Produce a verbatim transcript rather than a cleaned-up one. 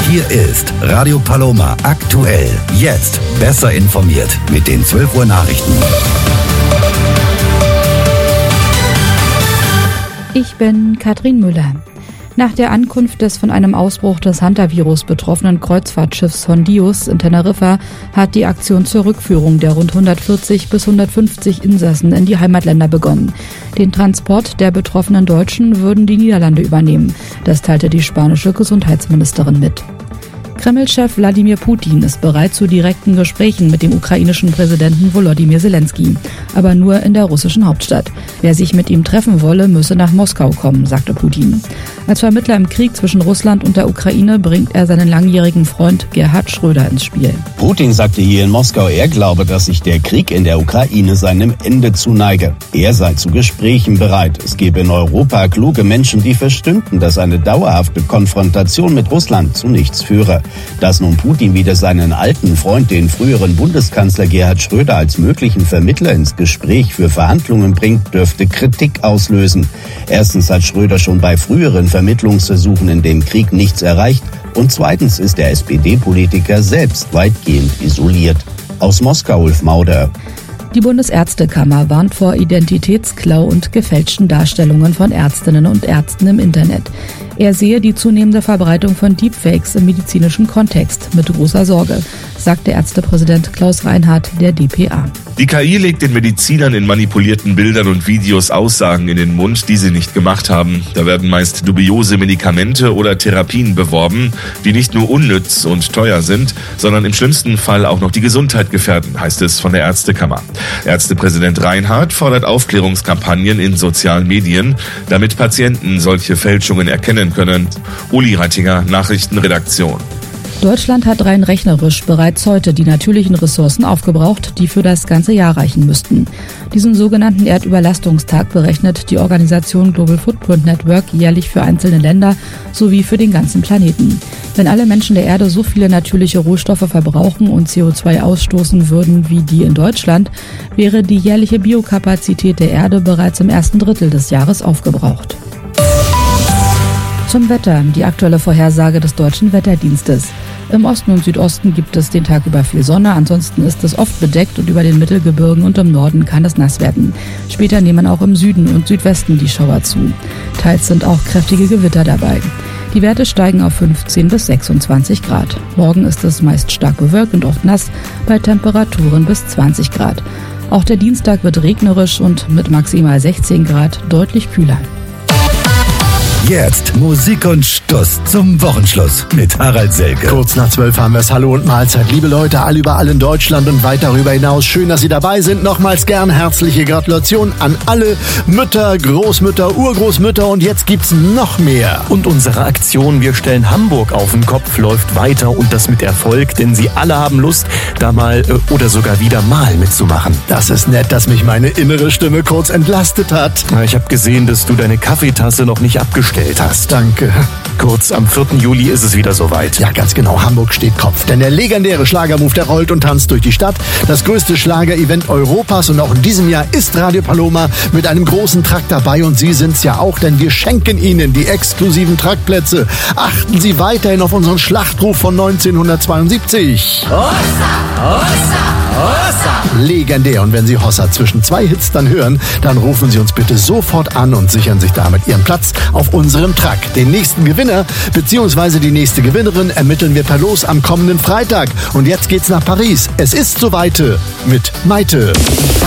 Hier ist Radio Paloma aktuell. Jetzt besser informiert mit den zwölf Uhr Nachrichten. Ich bin Katrin Müller. Nach der Ankunft des von einem Ausbruch des Hantavirus betroffenen Kreuzfahrtschiffs Hondius in Teneriffa hat die Aktion zur Rückführung der rund hundertvierzig bis hundertfünfzig Insassen in die Heimatländer begonnen. Den Transport der betroffenen Deutschen würden die Niederlande übernehmen. Das teilte die spanische Gesundheitsministerin mit. Kreml-Chef Wladimir Putin ist bereit zu direkten Gesprächen mit dem ukrainischen Präsidenten Volodymyr Zelensky, aber nur in der russischen Hauptstadt. Wer sich mit ihm treffen wolle, müsse nach Moskau kommen, sagte Putin. Als Vermittler im Krieg zwischen Russland und der Ukraine bringt er seinen langjährigen Freund Gerhard Schröder ins Spiel. Putin sagte hier in Moskau, er glaube, dass sich der Krieg in der Ukraine seinem Ende zuneige. Er sei zu Gesprächen bereit. Es gebe in Europa kluge Menschen, die verstünden, dass eine dauerhafte Konfrontation mit Russland zu nichts führe. Dass nun Putin wieder seinen alten Freund, den früheren Bundeskanzler Gerhard Schröder, als möglichen Vermittler ins Gespräch für Verhandlungen bringt, dürfte Kritik auslösen. Erstens hat Schröder schon bei früheren Vermittlungsversuchen in dem Krieg nichts erreicht und zweitens ist der S P D-Politiker selbst weitgehend isoliert. Aus Moskau, Ulf Mauder. Die Bundesärztekammer warnt vor Identitätsklau und gefälschten Darstellungen von Ärztinnen und Ärzten im Internet. Er sehe die zunehmende Verbreitung von Deepfakes im medizinischen Kontext mit großer Sorge, sagte Ärztepräsident Klaus Reinhardt der D P A. Die K I legt den Medizinern in manipulierten Bildern und Videos Aussagen in den Mund, die sie nicht gemacht haben. Da werden meist dubiose Medikamente oder Therapien beworben, die nicht nur unnütz und teuer sind, sondern im schlimmsten Fall auch noch die Gesundheit gefährden, heißt es von der Ärztekammer. Ärztepräsident Reinhardt fordert Aufklärungskampagnen in sozialen Medien, damit Patienten solche Fälschungen erkennen können. Uli Reitinger, Nachrichtenredaktion. Deutschland hat rein rechnerisch bereits heute die natürlichen Ressourcen aufgebraucht, die für das ganze Jahr reichen müssten. Diesen sogenannten Erdüberlastungstag berechnet die Organisation Global Footprint Network jährlich für einzelne Länder sowie für den ganzen Planeten. Wenn alle Menschen der Erde so viele natürliche Rohstoffe verbrauchen und C O zwei ausstoßen würden wie die in Deutschland, wäre die jährliche Biokapazität der Erde bereits im ersten Drittel des Jahres aufgebraucht. Zum Wetter, die aktuelle Vorhersage des Deutschen Wetterdienstes. Im Osten und Südosten gibt es den Tag über viel Sonne, ansonsten ist es oft bedeckt und über den Mittelgebirgen und im Norden kann es nass werden. Später nehmen auch im Süden und Südwesten die Schauer zu. Teils sind auch kräftige Gewitter dabei. Die Werte steigen auf fünfzehn bis sechsundzwanzig Grad. Morgen ist es meist stark bewölkt und oft nass, bei Temperaturen bis zwanzig Grad. Auch der Dienstag wird regnerisch und mit maximal sechzehn Grad deutlich kühler. Jetzt Musik und Stuss zum Wochenschluss mit Harald Selke. Kurz nach zwölf haben wir es. Hallo und Mahlzeit. Liebe Leute, all überall in Deutschland und weit darüber hinaus. Schön, dass Sie dabei sind. Nochmals gern herzliche Gratulation an alle Mütter, Großmütter, Urgroßmütter und jetzt gibt's noch mehr. Und unsere Aktion Wir stellen Hamburg auf den Kopf läuft weiter und das mit Erfolg, denn Sie alle haben Lust, da mal äh, oder sogar wieder mal mitzumachen. Das ist nett, dass mich meine innere Stimme kurz entlastet hat. Ich habe gesehen, dass du deine Kaffeetasse noch nicht abgestellt hast. Danke. Kurz, am vierten Juli ist es wieder soweit. Ja, ganz genau. Hamburg steht Kopf. Denn der legendäre Schlagermove, der rollt und tanzt durch die Stadt. Das größte Schlager-Event Europas. Und auch in diesem Jahr ist Radio Paloma mit einem großen Trakt dabei. Und Sie sind's ja auch, denn wir schenken Ihnen die exklusiven Traktplätze. Achten Sie weiterhin auf unseren Schlachtruf von neunzehnhundertzweiundsiebzig. Hossa, Hossa, Hossa. Legendär. Und wenn Sie Hossa zwischen zwei Hits dann hören, dann rufen Sie uns bitte sofort an und sichern sich damit Ihren Platz auf unserem Trakt. Den nächsten Gewinner bzw. die nächste Gewinnerin ermitteln wir per Los am kommenden Freitag. Und jetzt geht's nach Paris. Es ist soweit mit Maite.